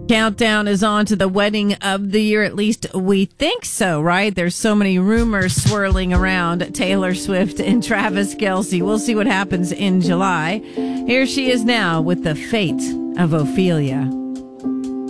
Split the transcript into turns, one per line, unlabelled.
Countdown is on to the wedding of the year. At least we think so, right? There's so many rumors swirling around Taylor Swift and Travis Kelce. We'll see what happens in July. Here she is now with the fate of Ophelia.